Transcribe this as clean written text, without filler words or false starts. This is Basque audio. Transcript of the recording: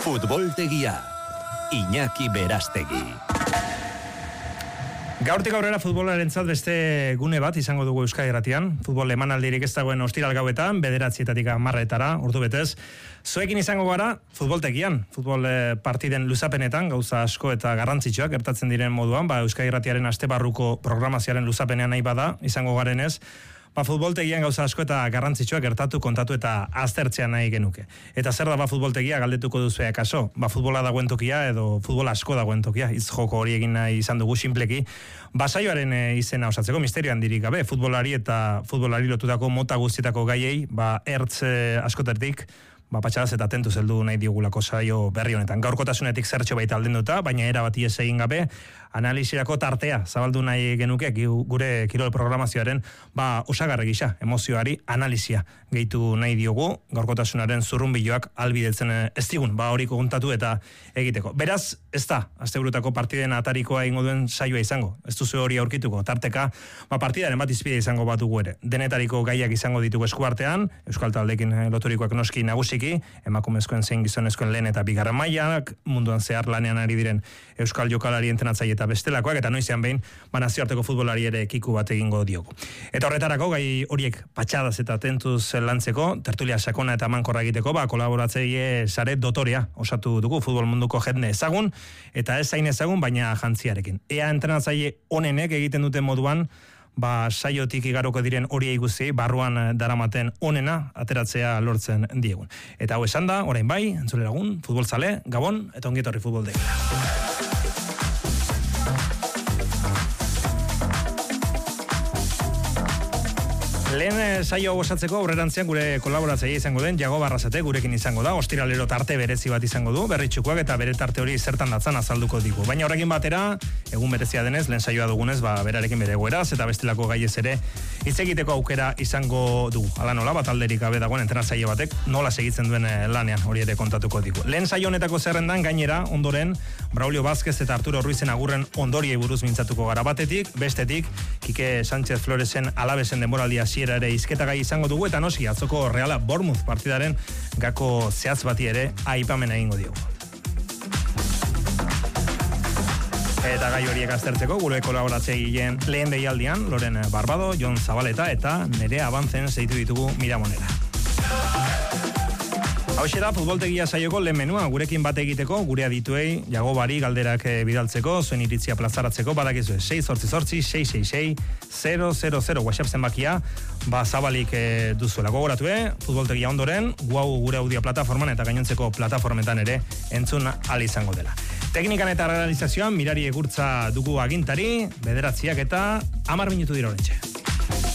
Futboltegia, Iñaki Berastegi. Gaurtik aurrera futbolarentzat beste gune bat izango dugu Euskadi Irratian. Futbol emanaldirik ez dagoen ostiral gauetan, 9:00 10:00 ordu betez. Zuekin izango gara futboltegian, futbol partiden luzapenetan, gauza asko eta garrantzitsuak gertatzen diren moduan, Euskadi Irratiaren astebarruko programazioaren luzapenean nahi bada izango garenez. Futboltegian gauza asko eta garrantzitsuak gertatu, kontatu eta aztertzea nahi genuke. Eta zer da futboltegia galdetuko duzu kaso? Futbola dagoen tokia edo futbol asko dagoen tokia, hitz joko hori egin nahi izan dugu sinpleki. Saioaren izena osatzeko misterio handirik gabe, futbolari eta futbolari lotutako mota guztietako gaiei, ertz askoterdik, patxadaz eta tentuz heldu nahi diogulako saio berri honetan. Gaurkotasunetik zertxo baita aldendota, baina era bati ez egin gabe, analizirako tartea zabaldu nahi genuke gure kirol programazioaren osagarri gisa, emozioari analizia gehitu nahi diogu, gaurkotasunaren zurrunbiloak albidetzen ez digun, hori kontatu eta egiteko. Beraz, ez da, asteburutako partiden atarikoa egingo duen saioa izango, ez duzu hori aurkituko, tarteka, partidaren bat izpide izango batugu ere. Denetariko gaiak izango ditugu eskuartean, Euskal Taldekin loturikoak noski nagusiki, emakumezkoen zein gizonezkoen lehen eta bigarren mailak, munduan zehar lanean ari diren euskal jokalari entrenatzaile eta bestelakoak, eta noizean behin nazioarteko futbolari ere kiku bat egingo diogu. Eta horretarako, gai horiek patxadaz eta tentuz lantzeko, tertulia sakona eta mankorra egiteko, kolaboratzaile sare dotorea osatu dugu futbol munduko jende ezagun, eta ez zain ezagun, baina jantziarekin. Ea entrenatzaile onenek egiten duten moduan, saiotik igaroko diren horiei guzti, barruan daramaten onena ateratzea lortzen diegun. Eta hau esan da, orain bai, entzule lagun, futbolzale, Gabon, eta ongietorri futboltegia. Lehen saio osatzeko aurrerantzean gure kolaboratzaile izango den Jago Barrasate gurekin izango da, ostiralero tarte berezi bat izango du, berritxukoak eta bere tarte hori zertan datzan azalduko digu. Baina horrekin batera, egun berezia denez, lehen saioa dugunez, berarekin bere goeraz eta bestelako gaiez ere hitz egiteko aukera izango dugu. Hala nola, alderik gabe dagoen entrenatzaile batek nola segitzen duen lanean hori ere kontatuko digu. Lehen saio honetako zerrendan gainera, ondoren, Braulio Vázquez eta Arturo Ruizen agurren ondoriei buruz mintzatuko gara batetik, bestetik, Kike Sánchez Floresen alabesen denboraldia ere izketagai izango dugu, eta noski atzoko Reala Bournemouth partidaren gako zehatz bati ere aipamen egingo diogu. Eta gai horiek aztertzeko gure kolaboratzaileen lehen deialdian Loren Barbado, Jon Zabaleta eta Nerea Abantzen zeitu ditugu Miramonera. Hauxe da, futboltegia saioko lehen menua, gurekin bat egiteko, gure adituei, Jagobari galderak bidaltzeko, zuen iritzia plazaratzeko, badakizue, 688-666-000, WhatsApp zenbakia, zabalik duzuela. Gogoratue, futboltegia ondoren, gure audio plataforman eta gainontzeko plataformetan ere entzun ahal izango dela. Teknikan eta realizazioan, Mirari Egurtza dugu agintari, 9:00 eta 10 minutu dira horretxe.